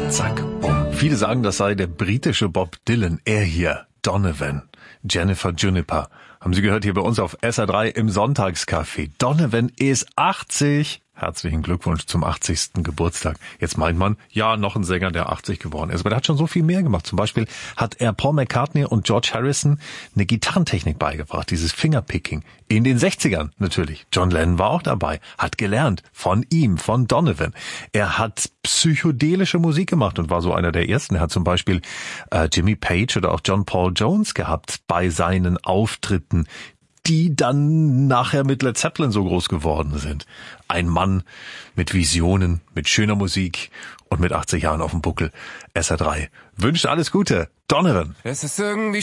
Zack, bumm. Viele sagen, das sei der britische Bob Dylan. Er hier, Donovan, Jennifer Juniper. Haben Sie gehört hier bei uns auf SR3 im Sonntagscafé. Donovan ist 80. Herzlichen Glückwunsch zum 80. Geburtstag. Jetzt meint man, ja, noch ein Sänger, der 80 geworden ist. Aber der hat schon so viel mehr gemacht. Zum Beispiel hat er Paul McCartney und George Harrison eine Gitarrentechnik beigebracht, dieses Fingerpicking. In den 60ern natürlich. John Lennon war auch dabei, hat gelernt von ihm, von Donovan. Er hat psychedelische Musik gemacht und war so einer der ersten. Er hat zum Beispiel Jimmy Page oder auch John Paul Jones gehabt bei seinen Auftritten, die dann nachher mit Led Zeppelin so groß geworden sind. Ein Mann mit Visionen, mit schöner Musik und mit 80 Jahren auf dem Buckel. SR3 wünscht alles Gute. Donovan. Es ist irgendwie